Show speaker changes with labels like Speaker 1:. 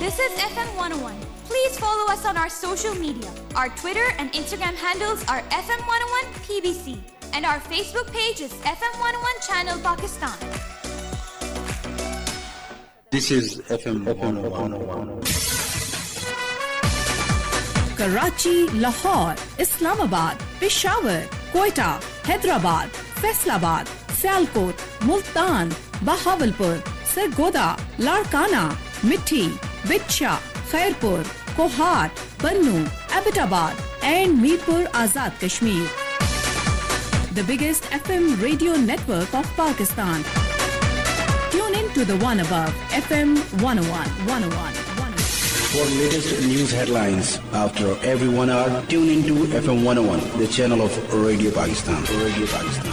Speaker 1: This is FM 101. Please follow us on our social media. Our Twitter and Instagram handles are FM 101 PBC and our Facebook page is FM 101 Channel Pakistan.
Speaker 2: This is FM 101.
Speaker 3: Karachi, Lahore, Islamabad, Peshawar, Quetta, Hyderabad, Faisalabad, Sialkot, Multan, Bahawalpur, Sargodha, Larkana, Mithi, Bichha, Khairpur, Kohat, Bannu, Abbottabad and Mirpur Azad Kashmir. The biggest FM radio network of Pakistan. Tune in to the one above, FM 101.
Speaker 2: For latest news headlines after every 1 hour, tune into FM 101, the channel of Radio Pakistan.